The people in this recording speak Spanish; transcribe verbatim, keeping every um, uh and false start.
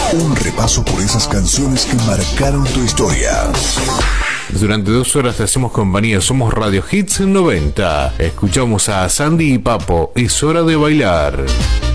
Un repaso por esas canciones que marcaron tu historia. Durante dos horas te hacemos compañía. Somos Radio Hits noventa. Escuchamos a Sandy y Papo. Es hora de bailar.